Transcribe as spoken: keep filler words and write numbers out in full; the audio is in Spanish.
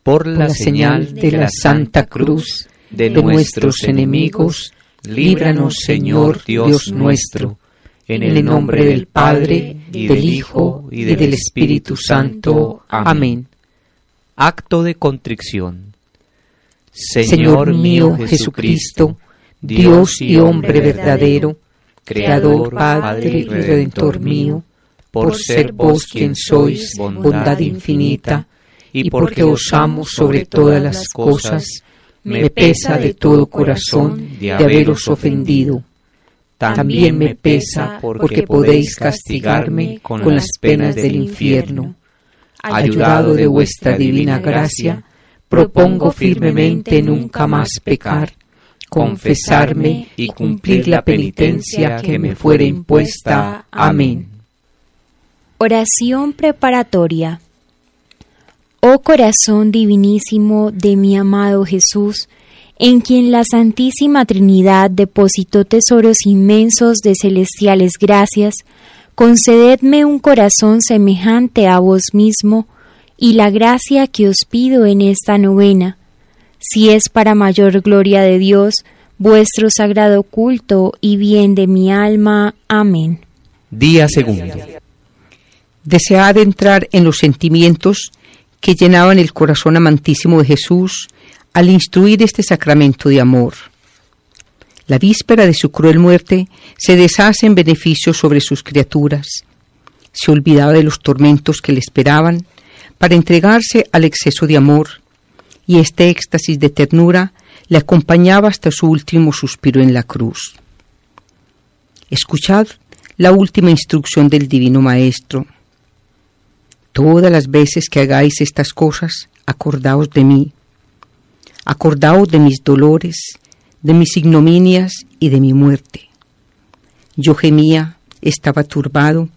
por la señal de la Santa Cruz de nuestros enemigos, líbranos, Señor Dios nuestro, en el nombre del Padre, y del Hijo, y del Espíritu Santo. Amén. Acto de contrición. Señor mío Jesucristo, Dios y hombre verdadero, Creador, Padre y Redentor mío, por ser vos quien sois bondad infinita, y porque os amo sobre todas las cosas, me pesa de todo corazón de haberos ofendido. También me pesa porque podéis castigarme con las penas del infierno. Ayudado de vuestra divina gracia, propongo firmemente nunca más pecar, confesarme y cumplir la penitencia que me fuere impuesta. Amén. Oración preparatoria. Oh corazón divinísimo de mi amado Jesús, en quien la Santísima Trinidad depositó tesoros inmensos de celestiales gracias, concededme un corazón semejante a vos mismo y la gracia que os pido en esta novena, si es para mayor gloria de Dios, vuestro sagrado culto y bien de mi alma. Amén. Día segundo. Desead entrar en los sentimientos que llenaban el corazón amantísimo de Jesús al instruir este sacramento de amor. La víspera de su cruel muerte se deshace en beneficio sobre sus criaturas. Se olvidaba de los tormentos que le esperaban para entregarse al exceso de amor, y este éxtasis de ternura le acompañaba hasta su último suspiro en la cruz. Escuchad la última instrucción del Divino Maestro. Todas las veces que hagáis estas cosas, acordaos de mí. Acordaos de mis dolores, de mis ignominias y de mi muerte. Yo gemía, estaba turbado,